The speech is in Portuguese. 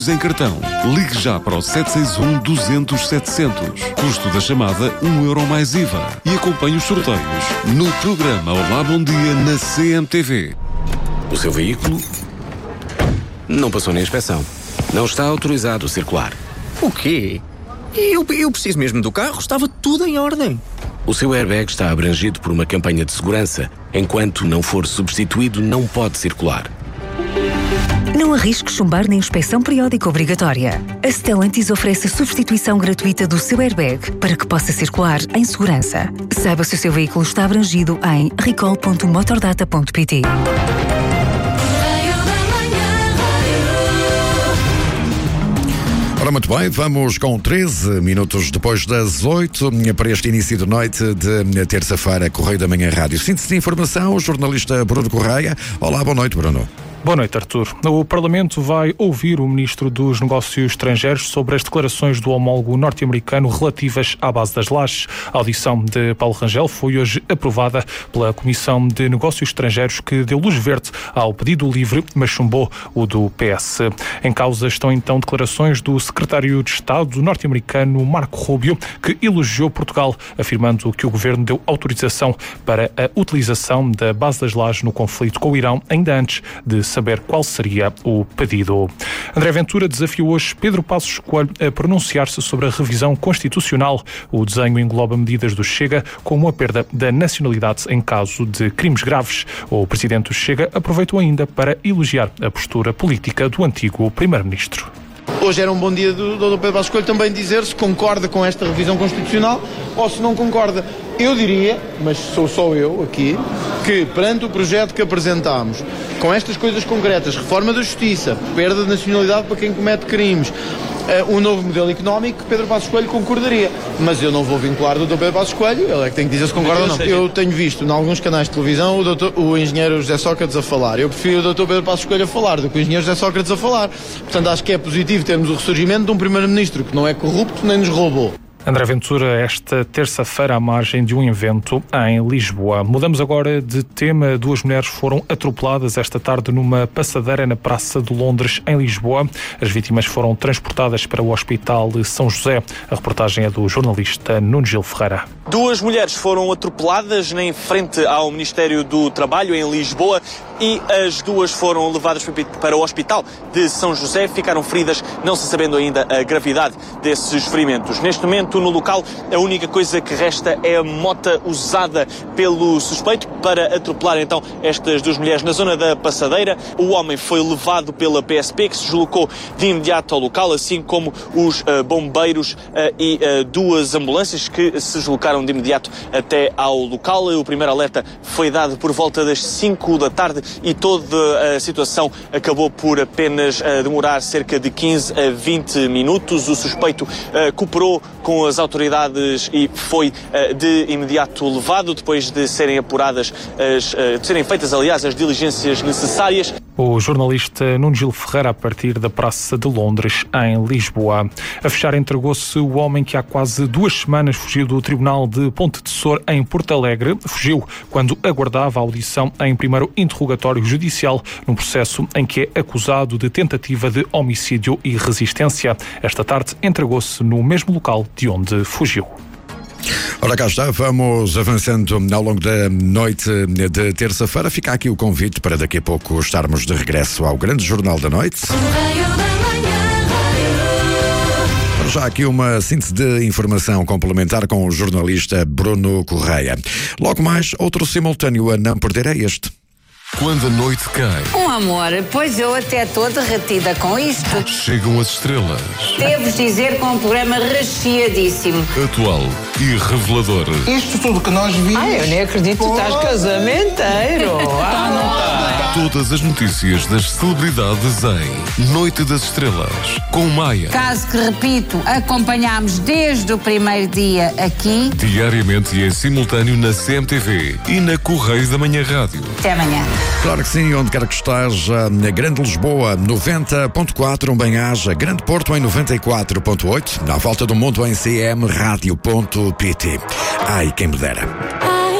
Em cartão, ligue já para o 761-200-700. Custo da chamada €1 mais IVA. E acompanhe os sorteios no programa Olá Bom Dia na CMTV. O seu veículo não passou na inspeção. Não está autorizado a circular. O quê? Eu preciso mesmo do carro. Estava tudo em ordem. O seu airbag está abrangido por uma campanha de segurança. Enquanto não for substituído, não pode circular. Não arrisque chumbar na inspeção periódica obrigatória. A Stellantis oferece a substituição gratuita do seu airbag para que possa circular em segurança. Saiba se o seu veículo está abrangido em recall.motordata.pt. Ora, muito bem, vamos com 13 minutos depois das 8 para este início de noite de terça-feira, Correio da Manhã Rádio. Síntese de informação, o jornalista Bruno Correia. Olá, boa noite, Bruno. Boa noite, Artur. O Parlamento vai ouvir o Ministro dos Negócios Estrangeiros sobre as declarações do homólogo norte-americano relativas à base das lajes. A audição de Paulo Rangel foi hoje aprovada pela Comissão de Negócios Estrangeiros, que deu luz verde ao pedido livre, mas chumbou o do PS. Em causa estão então declarações do Secretário de Estado norte-americano Marco Rubio, que elogiou Portugal, afirmando que o governo deu autorização para a utilização da base das lajes no conflito com o Irão, ainda antes de saber qual seria o pedido. André Ventura desafiou hoje Pedro Passos Coelho a pronunciar-se sobre a revisão constitucional. O desenho engloba medidas do Chega, como a perda da nacionalidade em caso de crimes graves. O presidente do Chega aproveitou ainda para elogiar a postura política do antigo primeiro-ministro. Hoje era um bom dia do Dr. Pedro Passos Coelho também dizer se concorda com esta revisão constitucional ou se não concorda. Eu diria, mas sou só eu aqui, que perante o projeto que apresentámos, com estas coisas concretas, reforma da justiça, perda de nacionalidade para quem comete crimes, um novo modelo económico, Pedro Passos Coelho concordaria. Mas eu não vou vincular o Dr. Pedro Passos Coelho, ele é que tem que dizer se concorda ou não. Eu tenho visto em alguns canais de televisão o engenheiro José Sócrates a falar. Eu prefiro o Dr. Pedro Passos Coelho a falar do que o engenheiro José Sócrates a falar. Portanto, acho que é positivo termos o ressurgimento de um primeiro-ministro que não é corrupto nem nos roubou. André Ventura, esta terça-feira à margem de um evento em Lisboa. Mudamos agora de tema. 2 mulheres foram atropeladas esta tarde numa passadeira na Praça de Londres, em Lisboa. As vítimas foram transportadas para o Hospital de São José. A reportagem é do jornalista Nuno Gil Ferreira. 2 mulheres foram atropeladas em frente ao Ministério do Trabalho, em Lisboa, e as 2 foram levadas para o Hospital de São José. Ficaram feridas, não se sabendo ainda a gravidade desses ferimentos. Neste momento, no local, a única coisa que resta é a mota usada pelo suspeito para atropelar então estas 2 mulheres na zona da passadeira. O homem foi levado pela PSP, que se deslocou de imediato ao local, assim como os bombeiros e 2 ambulâncias que se deslocaram de imediato até ao local. O primeiro alerta foi dado por volta das 5 da tarde e toda a situação acabou por apenas demorar cerca de 15 a 20 minutos. O suspeito cooperou com as autoridades e foi de imediato levado, depois de serem apuradas, de serem feitas, aliás, as diligências necessárias. O jornalista Nuno Gil Ferreira, a partir da Praça de Londres, em Lisboa. A fechar, entregou-se o homem que há quase 2 semanas fugiu do Tribunal de Ponte de Sor, em Porto Alegre. Fugiu quando aguardava a audição em primeiro interrogatório judicial, num processo em que é acusado de tentativa de homicídio e resistência. Esta tarde entregou-se no mesmo local de onde fugiu. Ora, cá está, vamos avançando ao longo da noite de terça-feira. Fica aqui o convite para daqui a pouco estarmos de regresso ao grande Jornal da Noite. Já aqui uma síntese de informação complementar com o jornalista Bruno Correia. Logo mais, outro simultâneo a não perder é este. Quando a noite cai, Amor, pois eu até estou derretida com isto. chegam as estrelas. Devo dizer que é um programa recheadíssimo. Atual e revelador. Isto tudo que nós vimos. Eu nem acredito que estás casamenteiro. Todas as notícias das celebridades em Noite das Estrelas, com Maia. Caso que, repito, acompanhámos desde o primeiro dia aqui. Diariamente e em simultâneo na CMTV e na Correio da Manhã Rádio. Até amanhã. Claro que sim, onde quer que esteja, na Grande Lisboa, 90.4, Bem-Aja, Grande Porto em 94.8, na volta do mundo em cmradio.pt. Ai, quem me dera.